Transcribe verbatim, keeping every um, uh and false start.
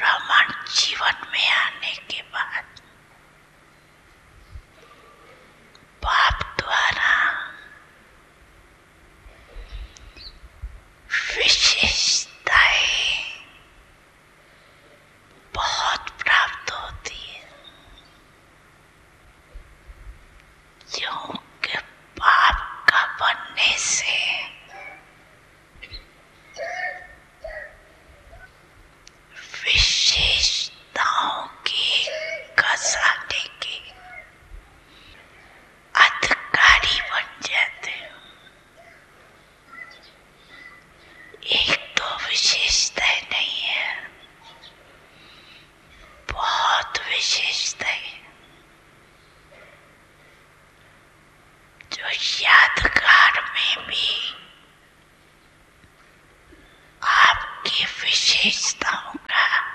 ब्राह्मण जीवन में आने के बाद बाप द्वारा विशेषताएं बहुत प्राप्त होती है, क्योंकि बाप का बनने से